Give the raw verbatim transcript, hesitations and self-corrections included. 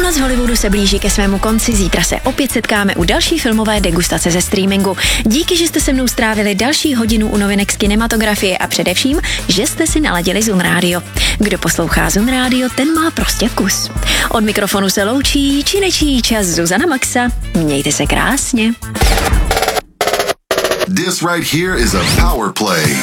Noc Hollywoodu se blíží ke svému konci, zítra se opět setkáme u další filmové degustace ze streamingu. Díky, že jste se mnou strávili další hodinu u novinek z kinematografie a především, že jste si naladili Zun Radio. Kdo poslouchá Zun Radio, ten má prostě vkus. Od mikrofonu se loučí či nečí čas Zuzana Maxa. Mějte se krásně. This right here is a power play.